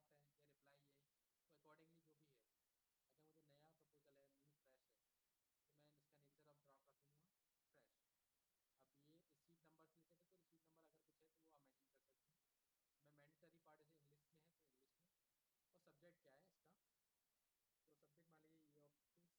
Draft है या reply है, तो अकॉर्डिंगली जो भी है, अगर मुझे नया प्रपोजल है, न्यू फ्रेश है, तो मैं इसका नेचर ऑफ ड्राफ्ट रखूँगा फ्रेश। अब ये रिसीट नंबर से रिलेटेड है, तो रिसीट नंबर अगर कुछ है तो वो आप मेंशन कर सकते हैं। मैं मैंडेटरी पार्ट जैसे इंग्लिश में है तो इंग्लिश में। और सब्जेक्ट क्या है इसका, तो सब्जेक्ट मान लीजिए ये office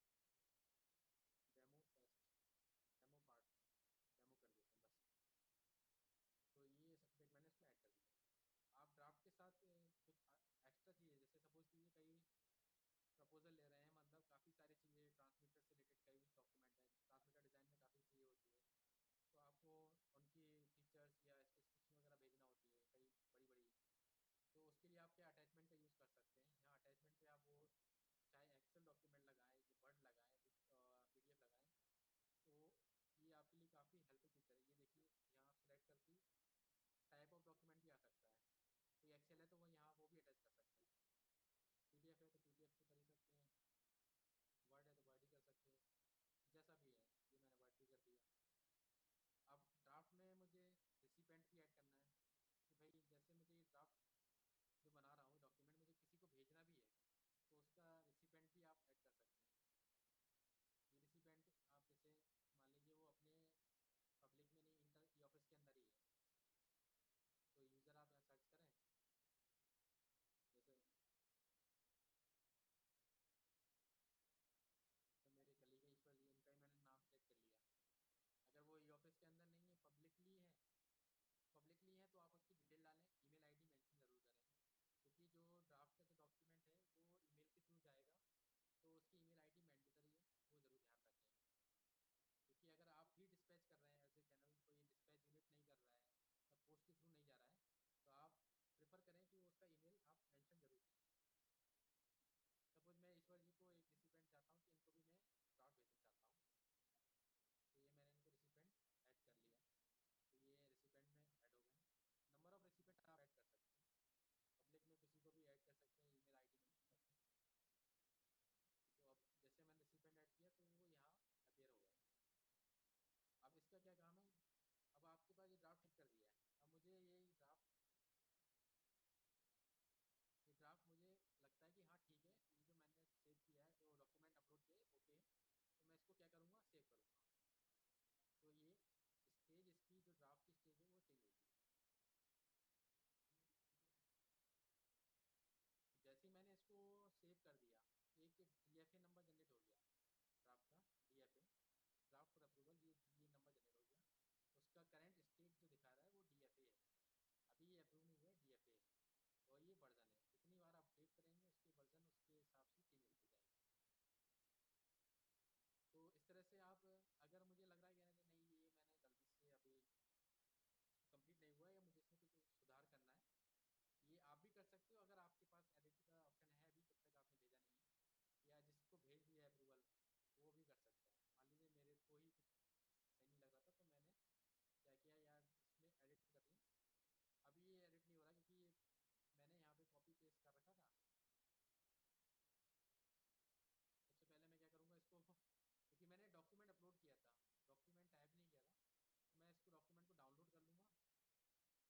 demo test, demo part, demo कर देते हैं बस। तो ये सब्जेक्ट मैंने इसको ऐड कर दिया। आप ड्राफ्ट के साथ कुछ एक्स्ट्रा चीज़ें, जैसे सपोज कीजिए कई प्रपोजल ले रहे हैं, मतलब काफ़ी सारी चीज़ें ट्रांसमीटर से रिलेटेड कई डॉक्यूमेंट हैं, ट्रांसमीटर डिज़ाइन में काफ़ी चीज़ें होती हैं, तो आपको उनकी फीचर्स या स्पेसिफिकेशन वगैरह भेजना होती है कई बड़ी बड़ी। तो उसके लिए आप क्या अटैचमेंट का यूज़ कर सकते हैं, यहाँ अटैचमेंट पे आप वो चाहे एक्सेल डॉक्यूमेंट लगाएं, वर्ड लगाएं, PDF लगाएं, तो ये आपके लिए काफ़ी हेल्पफुल फीचर है। ये देखिए यहाँ आप सेलेक्ट करके टाइप ऑफ डॉक्यूमेंट भी आ सकता है, कोई एक्सेल है तो वो यहाँ वो भी अटैच कर सकते हैं, PDF है तो PDF तो कर ही सकते हैं, वर्ड है तो वर्ड ही कर सकते हैं, जैसा भी है। ये मैंने वर्ड भी कर दिया। अब ड्राफ्ट में मुझे रिसिपेंट भी ऐड करना है कि भाई जैसे मुझे ये ड्राफ्ट